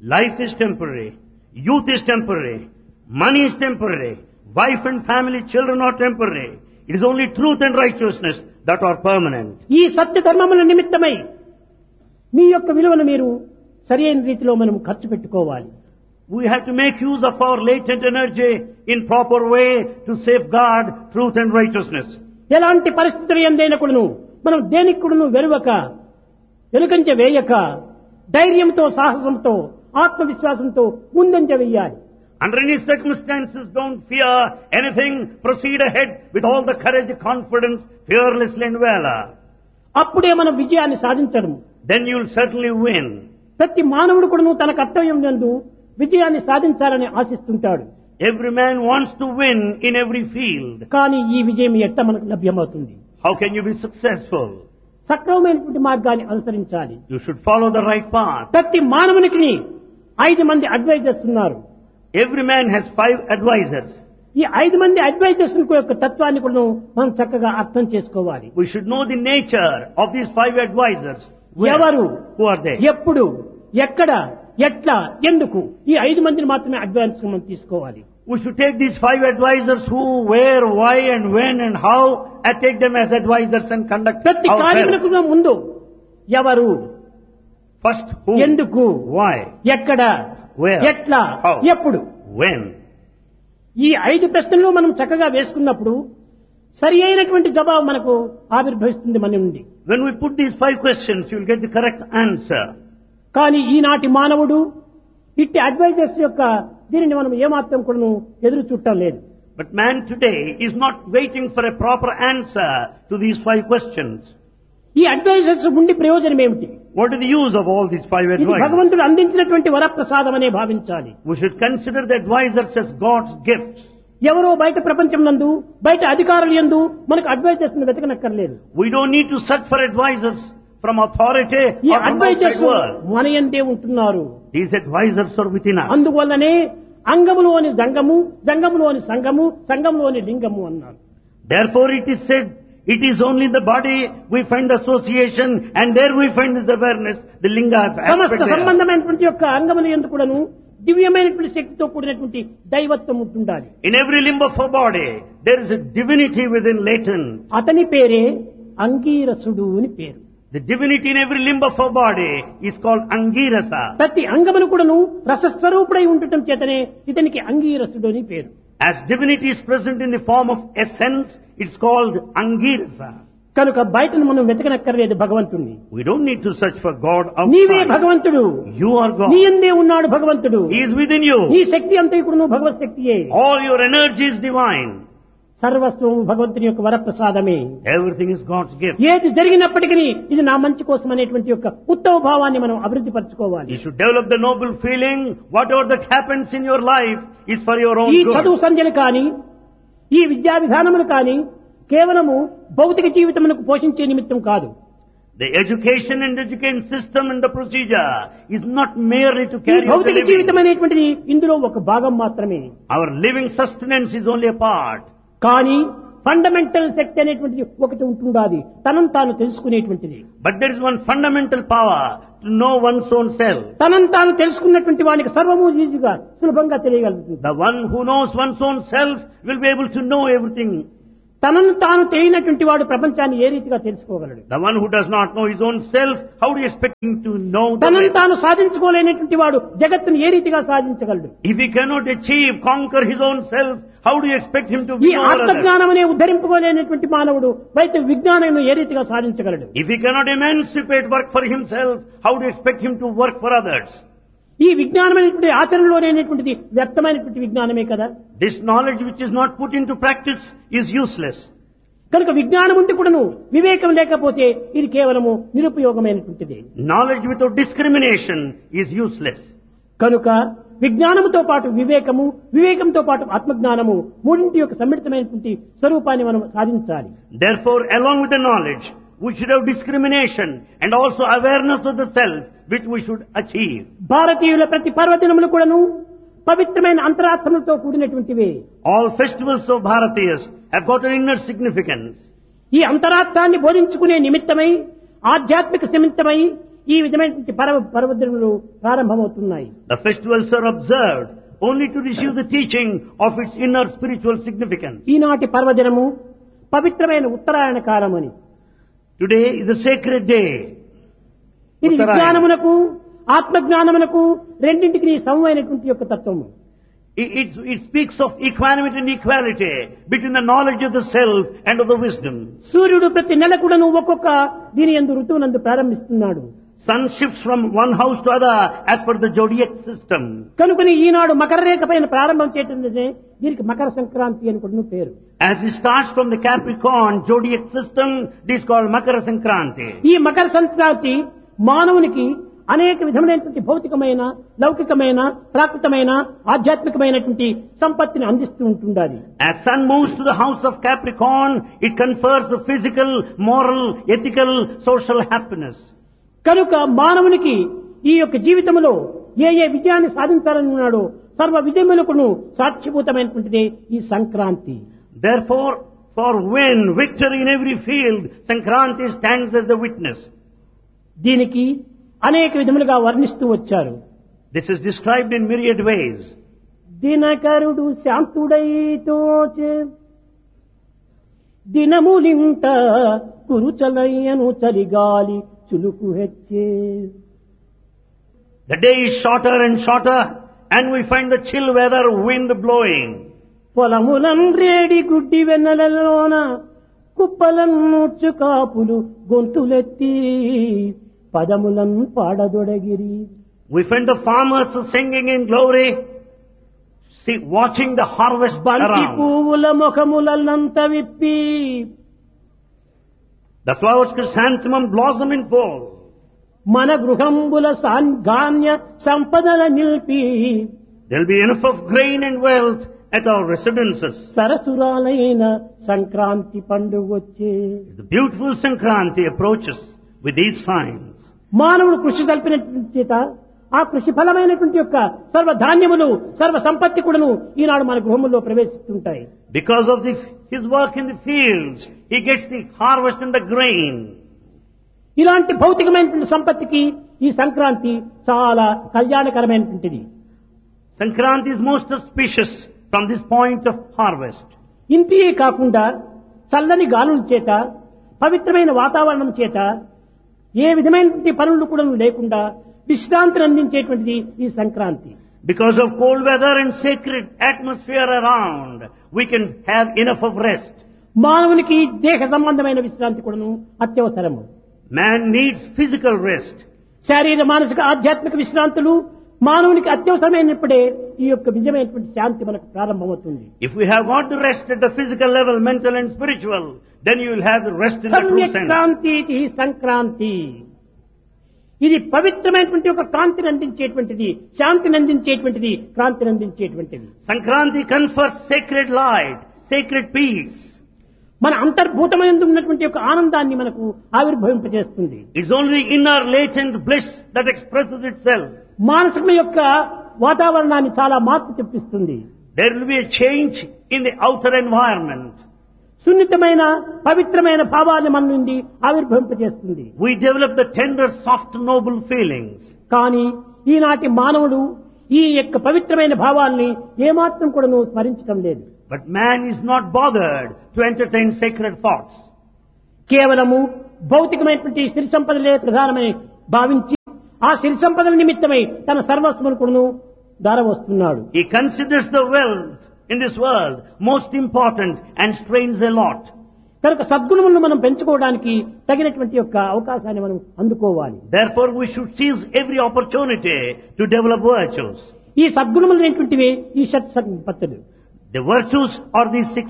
Life is temporary. Youth is temporary. Money is temporary. Wife and family, children are temporary. It is only truth and righteousness that are permanent. ఈ సత్య ధర్మముల నిమిత్తమై మీ యొక్క విలువను మీరు సరైన రీతిలో మనం ఖర్చు పెట్టుకోవాలి. We have to make use of our latent energy in proper way to safeguard truth and righteousness. ఎలాంటి పరిస్థితులు ఎందైనకుడును మనం దేనికుడును వెనుకంచె వేయక ధైర్యంతో సాహసంతో ఆత్మవిశ్వాసంతో ముందంజ వేయాలి. Under any circumstances, don't fear anything. Proceed ahead with all the courage, confidence, fearlessly and valor. అప్పుడే మనం విజయాన్ని సాధించడం. Then you'll certainly win. ప్రతి మానవుడు కూడాను తన కర్తవ్యం నందు విజయాన్ని సాధించాలని ఆశిస్తుంటాడు. Every man wants to win in every field. కానీ ఈ విజయం ఎట్లా మనకు లభ్యమవుతుంది? How can you be successful? సక్రమమైనటువంటి మార్గాన్ని అనుసరించాలి. You should follow the right path. ప్రతి మానవునికి 5 మంది అడ్వైజర్స్ ఉన్నారు. Every man has 5 advisors. ఈ 5 మంది అడ్వైజర్స్ యొక్క తత్వాన్ని కూడా మనం చక్కగా అర్థం చేసుకోవాలి. We should know the nature of these 5 advisors. ఎవరు, who are they? ఎప్పుడు, ఎక్కడ, ఎట్లా, ఎందుకు, ఈ 5 మందిని మాత్రమే అడ్వైజర్స్ మనం తీసుకోవాలి. We should take these 5 advisors who, where, why and when and how, and take them as advisors and conduct ప్రతి ourselves. కార్యములకు ముందు ఎవరు, First who, ఎందుకు, why, ఎక్కడ, where, ఎట్లా, how, ఎప్పుడు, when. ఈ 5 ప్రశ్నలు మనం చక్కగా వేసుకున్నప్పుడు సరి అయినటువంటి జవాబు మనకు ఆవిర్భవిస్తుంది మన నుండి. When we put these 5 questions, you will get the correct answer. కానీ ఈనాటి మానవుడు ఇట్టి అడ్వైజర్స్ యొక్క దీనిని మనం ఏమాత్రం కూడా ఎదురు చూడటం లేదు. But man today is not waiting for a proper answer to these 5 questions. ఈ అడ్వైజర్స్ ఉండి ప్రయోజనం ఏమిటి? What is the use of all these 5 ఇది advisors? భగవంతుడు అందించినటువంటి వరప్రసాదం అనే భావించాలి. We should consider the advisors as God's gifts. ఎవరో బయట ప్రపంచం నందు బయట అధికారులు యందు మనకు advisors వెతకనక్కర్లేదు. We don't need to search for advisors from authority ఈ or from outside advisors world. మన యందే ఉంటున్నారు. These advisors are within us. అందువల్లనే అంగములోని జంగము, జంగములోని సంగము, సంగములోని లింగము అన్నారు. Therefore it is said, it is only in the body we find association and there we find this awareness, the linga సమస్త aspect there. సంబంధమైనటువంటి యొక్క అంగముల యందు కూడాను దివ్యమైనటువంటి శక్తితో కూడినటువంటి దైవత్వం ఉంటుండాలి. In every limb of our body there is a divinity within latent. అతని పేరే అంగీరసుడు అని పేరు. The divinity in every limb of our body is called Angirasa. ప్రతి అంగమును కూడాను రసస్వరూపుడై ఉండటం చేతనే ఇతనికి అంగీరసుడు అని పేరు. As divinity is present in the form of essence, it's called Angirasa. కనుక బయటను మనం వెతకనక్కర్లేదు భగవంతుణ్ణి. We don't need to search for God నీవే outside. భగవంతుడు. You are God. నీ యందే ఉన్నాడు భగవంతుడు. He is within you. నీ శక్తి అంతా కూడా భగవత్ శక్తియే. All your energy is divine. సర్వస్వం భగవంతుని యొక్క వరప్రసాదమే. Everything is God's gift. ఏది జరిగినప్పటికీ ఇది నా మంచి కోసం అనేటువంటి యొక్క ఉత్తమ భావాన్ని మనం అభివృద్ధి పరచుకోవాలి. You should develop the noble feeling, whatever that happens in your life is for your own ఈ good. చదువు సంధ్యలు కానీ ఈ విద్యా విధానములు కానీ కేవలము భౌతిక జీవితమునకు పోషించే నిమిత్తం కాదు. The education and education system and the procedure is not merely to ఈ carry out the భౌతిక living. జీవితం అనేటువంటిది ఇందులో ఒక భాగం మాత్రమే. Our living sustenance is only a part. కానీ ఫండమెంటల్ శక్తి అనేటువంటిది ఒకటి ఉంటుండాలి, తనను తాను తెలుసుకునేటువంటిది. But there is one fundamental power to know one's own self. తనను తాను తెలుసుకున్నటువంటి వానికి సర్వము ఈజీగా సులభంగా తెలియగలుగుతుంది. The one who knows one's own self will be able to know everything. తనను తాను తెలియనటువంటి వాడు ప్రపంచాన్ని ఏ రీతిగా తెలుసుకోగలడు? The one who does not know his own self, how do you expect him to know the తనను rest? తాను సాధించుకోలేనటువంటి వాడు జగత్తును ఏ రీతిగా సాధించగలడు? If he cannot achieve, conquer his own self, how do you expect him to ఈ win over others? ఆత్మజ్ఞానం అనే ఉద్ధరింపుకోలేనటువంటి మానవుడు బయట విజ్ఞానం ఏ రీతిగా సాధించగలడు? If he cannot emancipate work for himself, how do you expect him to work for others? ఈ విజ్ఞానం అనేటువంటి ఆచరణలోనేటువంటిది వ్యక్తమైనటువంటి విజ్ఞానమే కదా. This knowledge which is not put into practice is useless. కనుక విజ్ఞానం ఉంటే కూడాను వివేకం లేకపోతే ఇది కేవలము నిరుపయోగమైనటువంటిది. Knowledge without discrimination is useless. కనుక విజ్ఞానముతో పాటు వివేకము, వివేకంతో పాటు ఆత్మజ్ఞానము మూడింటి యొక్క సమ్మిళితమైనటువంటి స్వరూపాన్ని మనం సాధించాలి. Therefore, along with the knowledge, we should have discrimination and also awareness of the self, which we should achieve. భారతీయుల ప్రతి పర్వదినములు కూడాను పవిత్రమైన అంతరాత్మలతో కూడినటువంటివే. All festivals of Bharatiyas have got an inner significance. ఈ అంతరార్థాన్ని బోధించుకునే నిమిత్తమై ఆధ్యాత్మిక నిమిత్తమై ఈ విధమైనటువంటి పర్వదినములు ప్రారంభమవుతున్నాయి. The festivals are observed only to receive the teaching of its inner spiritual significance. ఈనాటి పర్వదినము పవిత్రమైన ఉత్తరాయణ కాలమని. Today is a sacred day. ఇది ఉత్తరాయణ. విజ్ఞానమునకు ఆత్మజ్ఞానమునకు రెండింటికి సమమైనటువంటి యొక్క తత్వము. It speaks of equanimity and equality between the knowledge of the self and of the wisdom. సూర్యుడు ప్రతి నెల కూడాను ఒక్కొక్క దీని యందు ఋతువునందు ప్రారంభిస్తున్నాడు. Sun shifts from one house to other as per the zodiac system. కనుకని ఈనాడు మకర రేఖ పైన ప్రారంభం చేయటంటే దీనికి మకర సంక్రాంతి అని కూడా పేరు. As it starts from the Capricorn zodiac system, this is called Makara Sankranti. ఈ మకర సంక్రాంతి మానవునికి అనేక విధమైనటువంటి భౌతికమైన లౌకికమైన ప్రాకృతమైన ఆధ్యాత్మికమైనటువంటి సంపత్తిని అందిస్తూ ఉంటుండాలి. As sun moves to the house of Capricorn, it confers the physical, moral, ethical, social happiness. కనుక మానవునికి ఈ యొక్క జీవితంలో ఏ విజయాన్ని సాధించాలని ఉన్నాడో సర్వ విజయములకును సాక్షిభూతమైనటువంటిదే ఈ Sankranti. Therefore, for win, victory in every field, Sankranti stands as the witness. దీనికి అనేక విధములుగా వర్ణిస్తూ వచ్చారు. This is described in myriad ways. దినకరుడు శాంతుడైతోచే దినములింత కురుచలయ్యను Chaligali చులుకు హెచ్చే. The day is shorter and shorter, and we find the chill weather, wind blowing. పొలములం రేడి గుడ్డి వెన్నెలలోన కుప్పలన్నూర్చు కాపులు గొంతులెత్తి పదములం పాడదొడగిరి. We find the farmers singing in glory, watching the harvest బంతి around. పువ్వుల ముఖములంత విప్పి The flowers chrysanthemum blossom in full. మన గృహంబుల సాంగాన్య సంపదల నిలిపి There will be enough of grain and wealth at our residences. సరసురాలైన Sankranti పండుగొచ్చే. The beautiful Sankranti approaches with these signs. మానవుడు కృషి కల్పినటువంటి చేత ఆ కృషి ఫలమైనటువంటి యొక్క సర్వ ధాన్యములు సర్వ సంపత్తి కూడాను ఈనాడు మన గృహముల్లో ప్రవేశిస్తుంటాయి. Because of his work in the fields, he gets the harvest and the grain. ఇలాంటి భౌతికమైనటువంటి సంపత్తికి ఈ సంక్రాంతి చాలా కళ్యాణకరమైనటువంటిది. Sankranti is most auspicious from this point of harvest. ఇంతియే కాకుండా చల్లని గాలుల చేత పవిత్రమైన వాతావరణం చేత ఏ విధమైనటువంటి పనులు కూడా లేకుండా విశ్రాంతిని అందించేటువంటిది ఈ Sankranti. Because of cold weather and sacred atmosphere around, we can have enough of rest. మానవునికి దేహ సంబంధమైన విశ్రాంతి కూడాను అత్యవసరము. Man needs physical rest. శారీర మానసిక ఆధ్యాత్మిక విశ్రాంతులు మానవునికి అత్యవసరమైనప్పుడే ఈ యొక్క నిజమైనటువంటి శాంతి మనకు ప్రారంభమవుతుంది. If we have got the rest at the physical level, mental and spiritual, then you will have the rest in the true sense. Sankranti ఇది సంక్రాంతి. ఇది పవిత్రమైనటువంటి ఒక కాంతిని అందించేటువంటిది, శాంతిని అందించేటువంటిది, క్రాంతిని అందించేటువంటిది. Sankranti confers sacred light, sacred peace. మన అంతర్భూతమైనందు ఉన్నటువంటి ఒక ఆనందాన్ని మనకు ఆవిర్భవింపజేస్తుంది. It's only the inner latent bliss that expresses itself. మానసిక యొక్క వాతావరణాన్ని చాలా మార్పు తెప్పిస్తుంది. There will be a change in the outer environment. సున్నితమైన పవిత్రమైన భావాన్ని మన నుండి ఆవిర్భవింపజేస్తుంది. We develop the tender, soft, noble feelings. కానీ ఈనాటి మానవుడు ఈ యొక్క పవిత్రమైన భావాల్ని ఏమాత్రం కూడాను స్మరించడం లేదు. But man is not bothered to entertain sacred thoughts. కేవలము భౌతికమైనటువంటి సిరి సంపదలే ప్రధానమని భావించి ఆ సిరి సంపదల నిమిత్తమై తన సర్వస్వమును కూడాను దారవస్తున్నాడు. He considers the wealth in this world most important and strains a lot. కనుక సద్గుణములను మనం పెంచుకోవడానికి తగినటువంటి యొక్క అవకాశాన్ని మనం అందుకోవాలి. Therefore we should seize every opportunity to develop virtues. ఈ సద్గుణములు అనేటువంటివి ఈ shut సంపత్తులు. The virtues are these 6